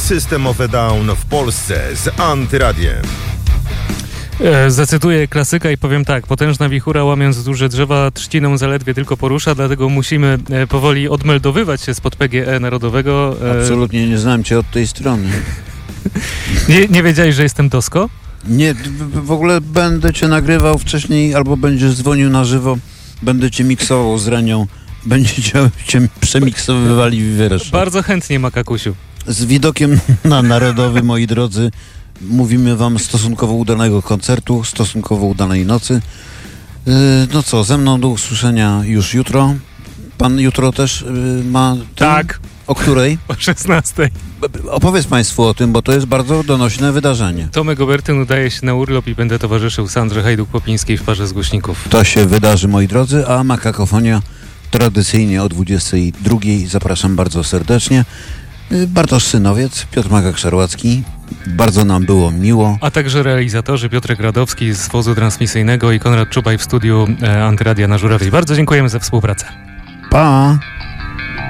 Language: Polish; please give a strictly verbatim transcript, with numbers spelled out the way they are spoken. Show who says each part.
Speaker 1: System of a Down w Polsce z Antyradiem.
Speaker 2: E, zacytuję klasyka i powiem tak: potężna wichura, łamiąc duże drzewa, trzciną zaledwie tylko porusza, dlatego musimy e, powoli odmeldowywać się spod P G E Narodowego.
Speaker 3: E... Absolutnie nie znam cię od tej strony.
Speaker 2: nie, nie wiedziałeś, że jestem Tosko?
Speaker 3: Nie, w ogóle będę cię nagrywał wcześniej, albo będziesz dzwonił na żywo, będę cię miksował z Renią, będziecie cię przemiksowywali w wiersze.
Speaker 2: Bardzo chętnie, Makakusiu.
Speaker 3: Z widokiem na Narodowy, moi drodzy, mówimy wam stosunkowo udanego koncertu, stosunkowo udanej nocy. Yy, no co, ze mną do usłyszenia już jutro. Pan jutro też yy, ma... Ten,
Speaker 2: tak.
Speaker 3: O której?
Speaker 2: O szesnastej.
Speaker 3: Opowiedz państwu o tym, bo to jest bardzo donośne wydarzenie.
Speaker 2: Tomek Obertyn udaje się na urlop i będę towarzyszył Sandrze Hajduk-Popińskiej w parze z głośników.
Speaker 3: To się wydarzy, moi drodzy, a Makakofonia tradycyjnie o dwudziestej drugiej. Zapraszam bardzo serdecznie. Bartosz Synowiec, Piotr Makak-Szarłacki. Bardzo nam było miło.
Speaker 2: A także realizatorzy Piotrek Radowski z wozu transmisyjnego i Konrad Czubaj w studiu e, Antyradia na Żurawie. Bardzo dziękujemy za współpracę.
Speaker 3: Pa!